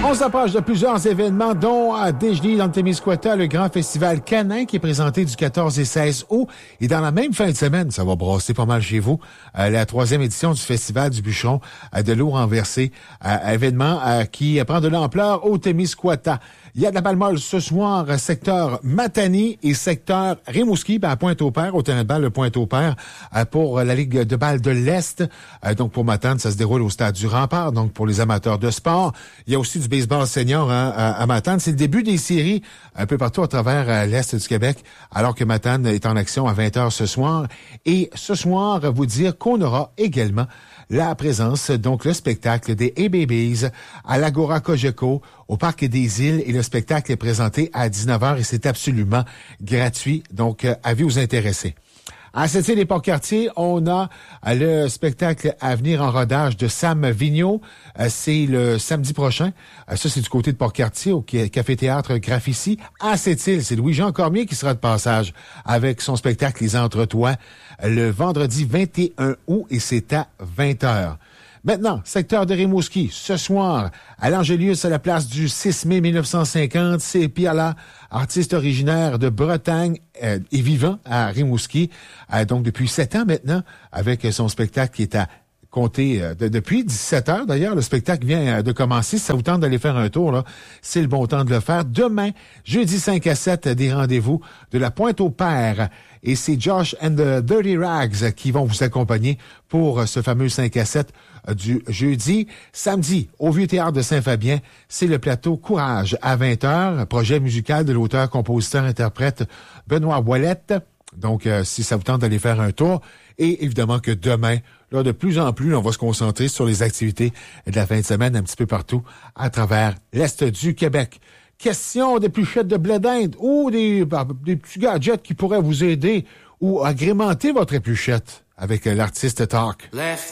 On s'approche de plusieurs événements, dont à Déjeuner dans le Témiscouata, le grand festival Canin qui est présenté du 14 et 16 août. Et dans la même fin de semaine, ça va brasser pas mal chez vous, la 3e édition du Festival du Bûcheron de l'eau renversée. Événement qui prend de l'ampleur au Témiscouata. Il y a de la balle molle ce soir, secteur Matane et secteur Rimouski, à Pointe-au-Père, au terrain de balle de Pointe-au-Père, pour la Ligue de balle de l'Est. Donc pour Matane, ça se déroule au stade du Rempart, donc pour les amateurs de sport. Il y a aussi du baseball senior à Matane. C'est le début des séries un peu partout à travers l'Est du Québec, alors que Matane est en action à 20h ce soir. Et ce soir, vous dire qu'on aura également la présence, donc le spectacle des A-Babies à l'Agora Cogeco au Parc des Îles, et le spectacle est présenté à 19h et c'est absolument gratuit, donc avis aux intéressés. À Sept-Îles et Port-Cartier, on a le spectacle à venir en rodage de Sam Vigneault. C'est le samedi prochain. Ça, c'est du côté de Port-Cartier, au Café-Théâtre Graphici. À Sept-Îles, c'est Louis-Jean Cormier qui sera de passage avec son spectacle Les Entretoits le vendredi 21 août et c'est à 20h. Maintenant, secteur de Rimouski, ce soir, à l'Angelius, à la place du 6 mai 1950, c'est Pierre-là, artiste originaire de Bretagne et vivant à Rimouski, donc depuis 7 ans maintenant, avec son spectacle qui est à compter depuis 17 heures. D'ailleurs, le spectacle vient de commencer. Si ça vous tente d'aller faire un tour, là, c'est le bon temps de le faire. Demain, jeudi 5 à 7, des rendez-vous de la Pointe-au-Père. Et c'est Josh and the Dirty Rags qui vont vous accompagner pour ce fameux 5 à 7 du jeudi. Samedi, au Vieux-Théâtre de Saint-Fabien, c'est le plateau Courage à 20h, projet musical de l'auteur-compositeur-interprète Benoît Ouellette. Donc, si ça vous tente d'aller faire un tour. Et évidemment que demain, là, de plus en plus, on va se concentrer sur les activités de la fin de semaine un petit peu partout à travers l'Est du Québec. Question des pluchettes de blé d'Inde ou des petits gadgets qui pourraient vous aider ou agrémenter votre épluchette avec l'artiste Talk.